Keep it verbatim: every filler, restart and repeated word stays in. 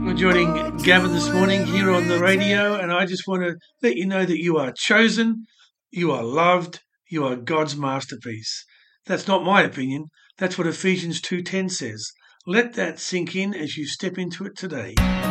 for joining Gavin this morning here on the radio, and I just want to let you know that you are chosen, you are loved, you are God's masterpiece. That's not my opinion. That's what Ephesians two ten says. Let that sink in as you step into it today.